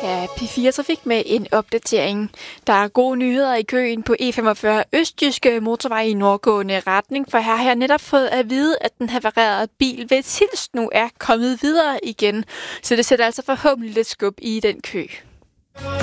Ja, P4 Trafik med en opdatering. Der er gode nyheder i køen på E45 Østjyske motorvej i nordgående retning, for her har jeg netop fået at vide, at den havarerede bil ved Tilst nu er kommet videre igen. Så det sætter altså forhåbentlig lidt skub i den kø.